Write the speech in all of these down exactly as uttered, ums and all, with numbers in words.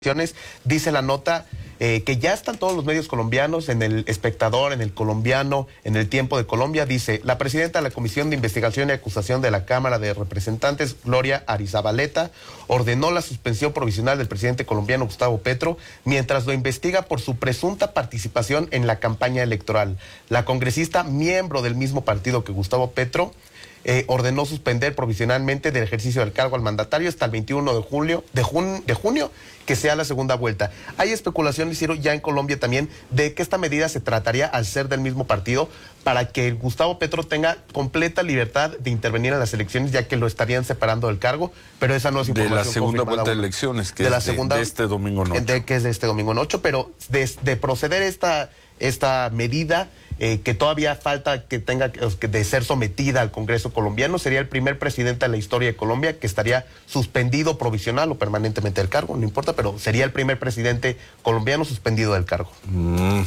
Dice la nota eh, que ya están todos los medios colombianos, en El Espectador, en El Colombiano, en El Tiempo de Colombia. Dice, la presidenta de la Comisión de Investigación y Acusación de la Cámara de Representantes, Gloria Arizabaleta, ordenó la suspensión provisional del presidente colombiano Gustavo Petro mientras lo investiga por su presunta participación en la campaña electoral. La congresista, miembro del mismo partido que Gustavo Petro, Eh, ordenó suspender provisionalmente del ejercicio del cargo al mandatario hasta el veintiuno de julio, de, jun, de junio, que sea la segunda vuelta. Hay especulaciones, Ciro, ya en Colombia también, de que esta medida se trataría, al ser del mismo partido, para que Gustavo Petro tenga completa libertad de intervenir en las elecciones, ya que lo estarían separando del cargo, pero esa no es información de la segunda vuelta de elecciones, que de es la de, segunda, de este domingo en ocho. De, que es de este domingo en ocho, pero de, de proceder esta, esta medida, Eh, que todavía falta que tenga que de ser sometida al Congreso colombiano, sería el primer presidente de la historia de Colombia que estaría suspendido provisional o permanentemente del cargo, no importa, pero sería el primer presidente colombiano suspendido del cargo. Mm,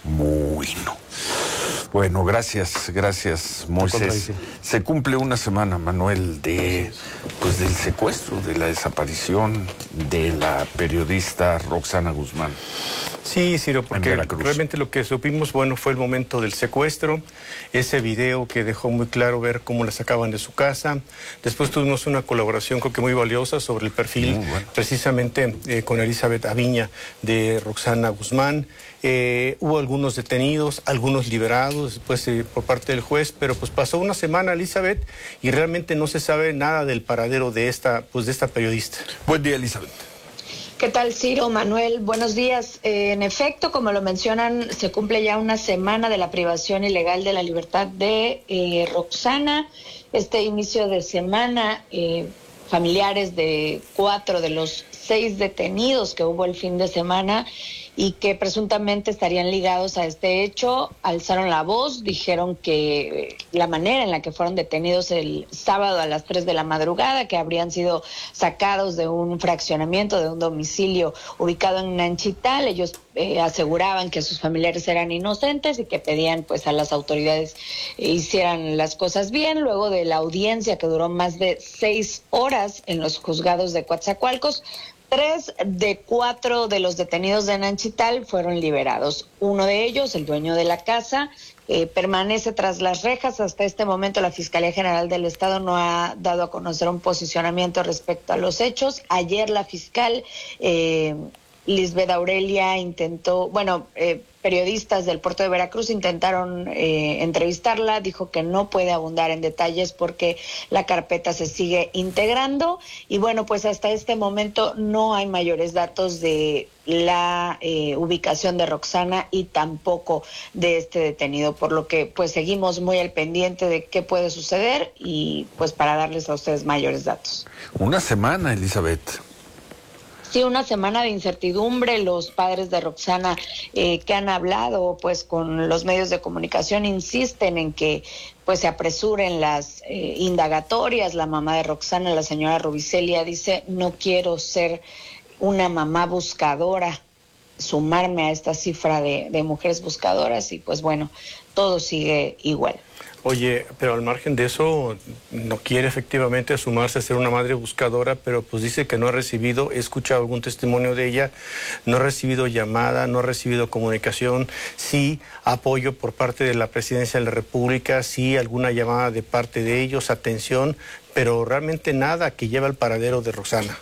bueno. Bueno, gracias, gracias, Moisés. Se cumple una semana, Manuel, de pues del secuestro, de la desaparición de la periodista Roxana Guzmán. Sí, Ciro, porque realmente lo que supimos, bueno, fue el momento del secuestro, ese video que dejó muy claro ver cómo la sacaban de su casa. Después tuvimos una colaboración, creo que muy valiosa, sobre el perfil, bueno. precisamente eh, con Elizabeth Aviña, de Roxana Guzmán. Eh, hubo algunos detenidos, algunos liberados después eh, por parte del juez, pero pues pasó una semana, Elizabeth, y realmente no se sabe nada del paradero de esta, pues de esta periodista. Buen día, Elizabeth. ¿Qué tal, Ciro, Manuel? Buenos días. Eh, en efecto, como lo mencionan, se cumple ya una semana de la privación ilegal de la libertad de eh, Roxana. Este inicio de semana, eh, familiares de cuatro de los seis detenidos que hubo el fin de semana y que presuntamente estarían ligados a este hecho, alzaron la voz, dijeron que la manera en la que fueron detenidos el sábado a las tres de la madrugada, que habrían sido sacados de un fraccionamiento, de un domicilio ubicado en Nanchital. Ellos eh, aseguraban que sus familiares eran inocentes y que pedían pues a las autoridades eh, hicieran las cosas bien. Luego de la audiencia que duró más de seis horas en los juzgados de Coatzacoalcos, Tres de cuatro de los detenidos de Nanchital fueron liberados. Uno de ellos, el dueño de la casa, eh, permanece tras las rejas. Hasta este momento la Fiscalía General del Estado no ha dado a conocer un posicionamiento respecto a los hechos. Ayer la fiscal eh, Lisbeth Aurelia intentó, bueno, eh, periodistas del puerto de Veracruz intentaron eh, entrevistarla, dijo que no puede abundar en detalles porque la carpeta se sigue integrando y bueno, pues hasta este momento no hay mayores datos de la eh, ubicación de Roxana y tampoco de este detenido, por lo que pues seguimos muy al pendiente de qué puede suceder y pues para darles a ustedes mayores datos. Una semana, Elizabeth. Sí, una semana de incertidumbre. Los padres de Roxana eh, que han hablado pues con los medios de comunicación insisten en que pues se apresuren las eh, indagatorias. La mamá de Roxana, la señora Rubicelia, dice: no quiero ser una mamá buscadora, sumarme a esta cifra de, de mujeres buscadoras y pues bueno, todo sigue igual. Oye, pero al margen de eso, no quiere efectivamente sumarse a ser una madre buscadora, pero pues dice que no ha recibido, he escuchado algún testimonio de ella, no ha recibido llamada, no ha recibido comunicación, sí apoyo por parte de la Presidencia de la República, sí alguna llamada de parte de ellos, atención, pero realmente nada que lleve al paradero de Roxana.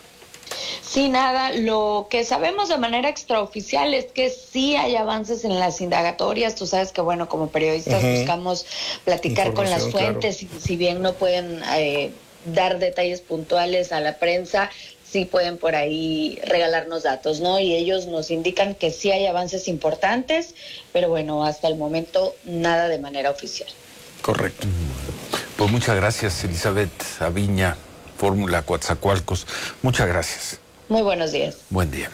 Sí, nada. Lo que sabemos de manera extraoficial es que sí hay avances en las indagatorias. Tú sabes que, bueno, como periodistas uh-huh. buscamos platicar con las fuentes, claro. y si bien no pueden eh, dar detalles puntuales a la prensa, sí pueden por ahí regalarnos datos, ¿no? Y ellos nos indican que sí hay avances importantes, pero bueno, hasta el momento nada de manera oficial. Correcto. Pues muchas gracias, Elizabeth Aviña, Fórmula Coatzacoalcos. Muchas gracias. Muy buenos días. Buen día.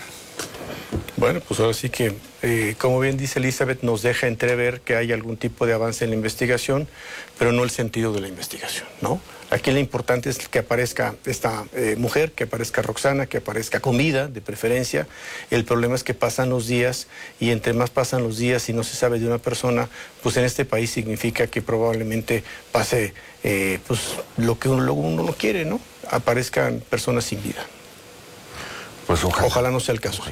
Bueno, pues ahora sí que, eh, como bien dice Elizabeth, nos deja entrever que hay algún tipo de avance en la investigación, pero no el sentido de la investigación, ¿no? Aquí lo importante es que aparezca esta eh, mujer, que aparezca Roxana, que aparezca comida, de preferencia. El problema es que pasan los días y entre más pasan los días y no se sabe de una persona, pues en este país significa que probablemente pase eh, pues lo que uno, uno no quiere, ¿no? Aparezcan personas sin vida. Pues ojalá. Ojalá no sea el caso.